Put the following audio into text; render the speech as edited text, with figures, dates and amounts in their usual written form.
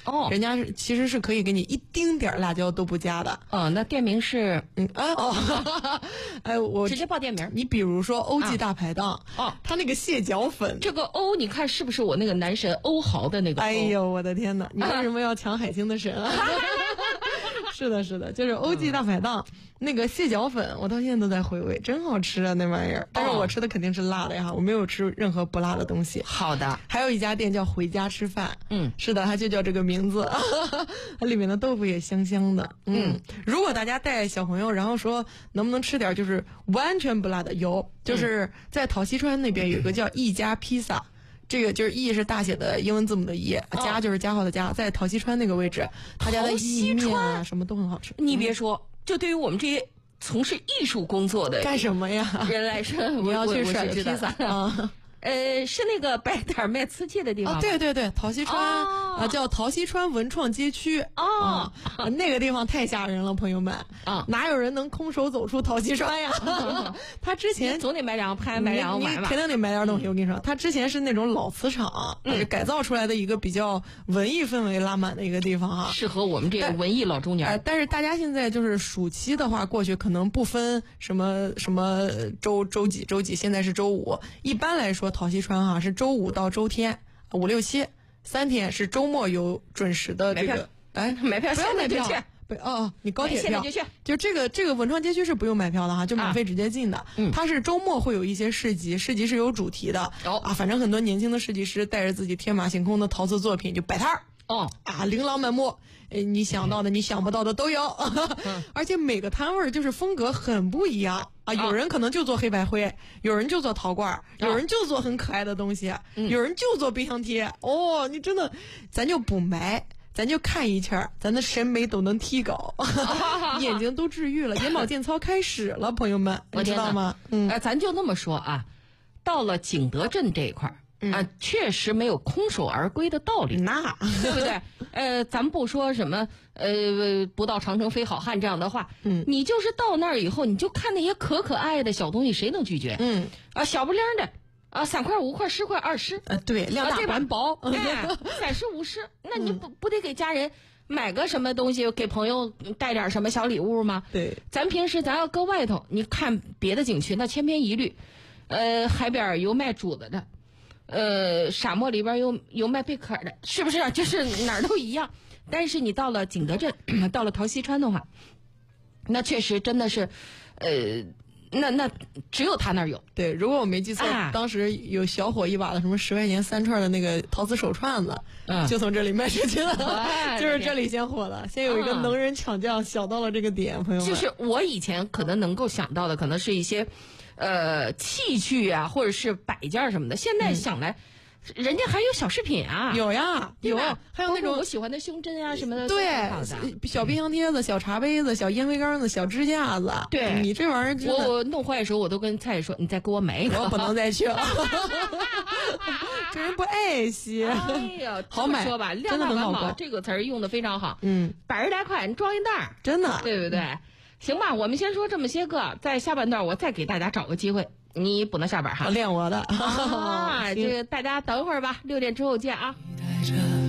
人家其实是可以给你一丁点辣椒都不加的。 那店名是我直接报店名。 你比如说欧记大排档，它那个蟹脚粉， 这个欧你看是不是我那个男神欧豪的那个欧？ 哎呦我的天哪，你为什么要抢海星的神啊？是的是的，就是欧记大排档那个蟹脚粉，我到现在都在回味，真好吃啊那玩意儿。但是我吃的肯定是辣的呀，我没有吃任何不辣的东西。 好的。 还有一家店叫回家吃饭，是的，它就叫这个名字。它里面的豆腐也香香的。如果大家带小朋友，然后说能不能吃点就是完全不辣的，有，就是在陶溪川那边有一个叫一家披萨。这个就是E是大写的英文字母的E，加就是加号的加，在陶溪川那个位置，他家的意面啊什么都很好吃。 你别说，就对于我们这些从事艺术工作的干什么呀人来说， 你要去甩披萨啊？ 是那个摆点卖瓷器的地方。 对对对，陶溪川叫陶溪川文创街区。那个地方太吓人了，朋友们哪有人能空手走出陶溪川呀？他之前总得买两个拍，买两个碗吧， 肯定得买点东西。我跟你说，他之前是那种老瓷厂，改造出来的一个比较文艺氛围拉满的一个地方适合我们这个文艺老中年。 但是大家现在就是暑期的话，过去可能不分什么周几，现在是周五。一般来说，陶溪川是周五到周天5、6、7 3天，是周末有准时的这个。 买票不要买票。你高铁票就这个文创街区是不用买票的哈，就免费直接进的。它是周末会有一些市集是有主题的。反正很多年轻的设计师带着自己天马行空的陶瓷作品就摆摊儿。琳琅满目，你想到的你想不到的都有。而且每个摊位就是风格很不一样有人可能就做黑白灰，有人就做陶罐，有人就做很可爱的东西，有人就做冰箱贴。你真的咱就不买，咱就看一圈，咱的审美都能提高。眼睛都治愈了，眼保健操开始了，朋友们，你知道吗？ 咱就那么说啊，到了景德镇这一块确实没有空手而归的道理， 那对不对？咱不说什么不到长城非好汉这样的话，你就是到那儿以后，你就看那些可爱的小东西，谁能拒绝？小不灵的3块5块10块20， 对，量大环薄 ，30、50，那你不得给家人买个什么东西，给朋友带点什么小礼物吗？ 对， 咱平时咱要搁外头，你看别的景区那千篇一律，海边有卖珠子的。沙漠里边有卖贝壳的，是不是？就是哪儿都一样。但是你到了景德镇，到了陶溪川的话，那确实真的是，那只有他那儿有。 对，如果我没记错，当时有小火一把的什么10块钱3串的那个陶瓷手串子，就从这里卖出去了，就是这里先火了，先有一个能人抢将小到了这个点，朋友们。 就是我以前可能能够想到的，可能是一些。器具啊，或者是摆件什么的，现在想来，人家还有小饰品啊， 有呀，有，还有那种我喜欢的胸针啊什么的， 对，小冰箱贴子、小茶杯子、小烟灰缸子、小支架子， 对， 你这玩意儿我弄坏的时候，我都跟蔡姐说，你再给我买一个， 我不能再去了，这人不爱惜。 哎呀， 好买， 说吧，量大环保这个词儿用的非常好，100来块你装一袋， 真的， 对不对？行吧，我们先说这么些个，在下半段我再给大家找个机会，你不能下班哈， 练我的这个大家等会儿吧，6点之后见啊。